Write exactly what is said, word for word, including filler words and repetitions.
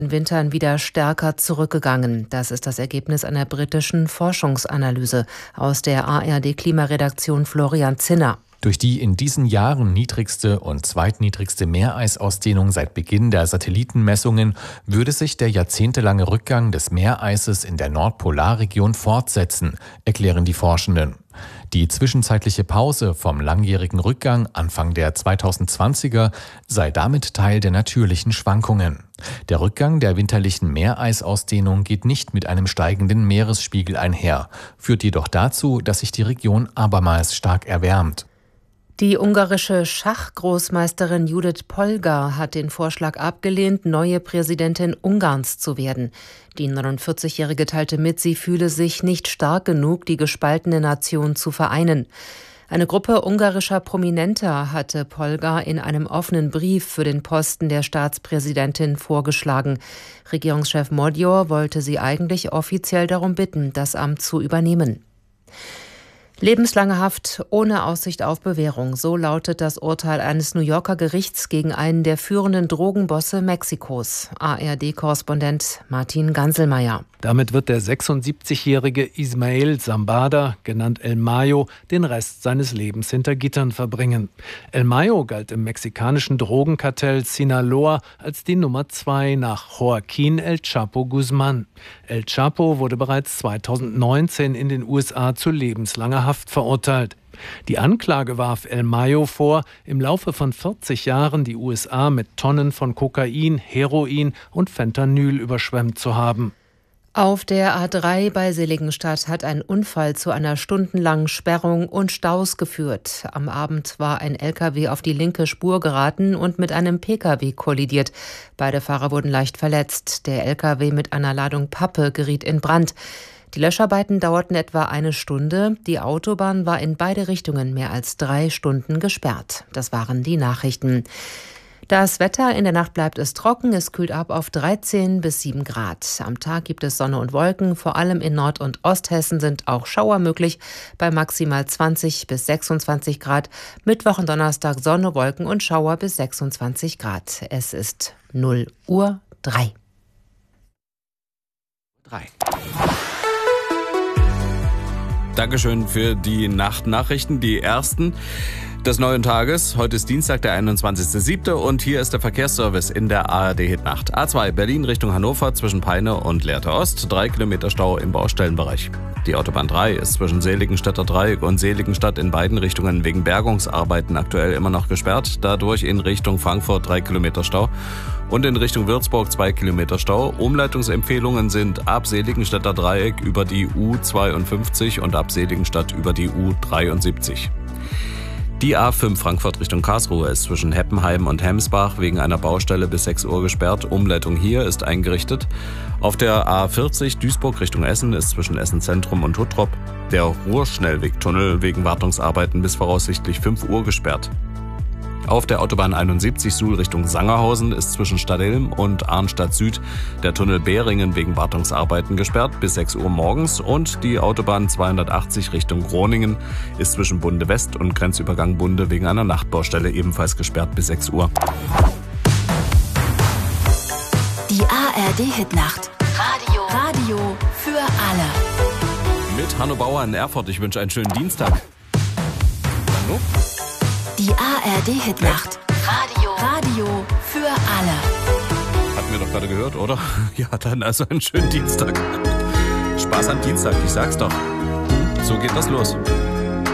Wintern wieder stärker zurückgegangen. Das ist das Ergebnis einer britischen Forschungsanalyse aus der A R D-Klimaredaktion Florian Zinner. Durch die in diesen Jahren niedrigste und zweitniedrigste Meereisausdehnung seit Beginn der Satellitenmessungen würde sich der jahrzehntelange Rückgang des Meereises in der Nordpolarregion fortsetzen, erklären die Forschenden. Die zwischenzeitliche Pause vom langjährigen Rückgang Anfang der zweitausendzwanziger sei damit Teil der natürlichen Schwankungen. Der Rückgang der winterlichen Meereisausdehnung geht nicht mit einem steigenden Meeresspiegel einher, führt jedoch dazu, dass sich die Region abermals stark erwärmt. Die ungarische Schachgroßmeisterin Judith Polgar hat den Vorschlag abgelehnt, neue Präsidentin Ungarns zu werden. Die neunundvierzigjährige teilte mit, sie fühle sich nicht stark genug, die gespaltene Nation zu vereinen. Eine Gruppe ungarischer Prominenter hatte Polgar in einem offenen Brief für den Posten der Staatspräsidentin vorgeschlagen. Regierungschef Magyar wollte sie eigentlich offiziell darum bitten, das Amt zu übernehmen. Lebenslange Haft ohne Aussicht auf Bewährung. So lautet das Urteil eines New Yorker Gerichts gegen einen der führenden Drogenbosse Mexikos. A R D-Korrespondent Martin Ganselmeier. Damit wird der sechsundsiebzigjährige Ismael Zambada, genannt El Mayo, den Rest seines Lebens hinter Gittern verbringen. El Mayo galt im mexikanischen Drogenkartell Sinaloa als die Nummer zwei nach Joaquín El Chapo Guzmán. El Chapo wurde bereits zweitausendneunzehn in den U S A zu lebenslanger Haft verurteilt. Die Anklage warf El Mayo vor, im Laufe von vierzig Jahren die U S A mit Tonnen von Kokain, Heroin und Fentanyl überschwemmt zu haben. Auf der A drei bei Seligenstadt hat ein Unfall zu einer stundenlangen Sperrung und Staus geführt. Am Abend war ein L K W auf die linke Spur geraten und mit einem P K W kollidiert. Beide Fahrer wurden leicht verletzt. Der L K W mit einer Ladung Pappe geriet in Brand. Die Löscharbeiten dauerten etwa eine Stunde. Die Autobahn war in beide Richtungen mehr als drei Stunden gesperrt. Das waren die Nachrichten. Das Wetter: in der Nacht bleibt es trocken, es kühlt ab auf dreizehn bis sieben Grad. Am Tag gibt es Sonne und Wolken, vor allem in Nord- und Osthessen sind auch Schauer möglich, bei maximal zwanzig bis sechsundzwanzig Grad. Mittwoch und Donnerstag Sonne, Wolken und Schauer bis sechsundzwanzig Grad. Es ist null Uhr drei. drei. Dankeschön für die Nachtnachrichten, die ersten des neuen Tages. Heute ist Dienstag, der einundzwanzigster siebte und hier ist der Verkehrsservice in der A R D-Hitnacht. A zwei Berlin Richtung Hannover zwischen Peine und Lehrte Ost, drei Kilometer Stau im Baustellenbereich. Die Autobahn drei ist zwischen Seligenstädter Dreieck und Seligenstadt in beiden Richtungen wegen Bergungsarbeiten aktuell immer noch gesperrt. Dadurch in Richtung Frankfurt drei Kilometer Stau und in Richtung Würzburg zwei Kilometer Stau. Umleitungsempfehlungen sind ab Seligenstädter Dreieck über die U zweiundfünfzig und ab Seligenstadt über die U dreiundsiebzig. Die A fünf Frankfurt Richtung Karlsruhe ist zwischen Heppenheim und Hemsbach wegen einer Baustelle bis sechs Uhr gesperrt. Umleitung hier ist eingerichtet. Auf der A vierzig Duisburg Richtung Essen ist zwischen Essen Zentrum und Huttrop der Ruhrschnellwegtunnel wegen Wartungsarbeiten bis voraussichtlich fünf Uhr gesperrt. Auf der Autobahn einundsiebzig Suhl Richtung Sangerhausen ist zwischen Stadtilm und Arnstadt Süd der Tunnel Beringen wegen Wartungsarbeiten gesperrt bis sechs Uhr morgens und die Autobahn zweihundertachtzig Richtung Groningen ist zwischen Bunde West und Grenzübergang Bunde wegen einer Nachtbaustelle ebenfalls gesperrt bis sechs Uhr. Die A R D-Hitnacht. Radio. Radio für alle. Mit Hanno Bauer in Erfurt. Ich wünsche einen schönen Dienstag. Hallo? Die A R D-Hitnacht. Radio. Radio für alle. Hatten wir doch gerade gehört, oder? Ja, dann also einen schönen Dienstag. Spaß am Dienstag, ich sag's doch. So geht das los.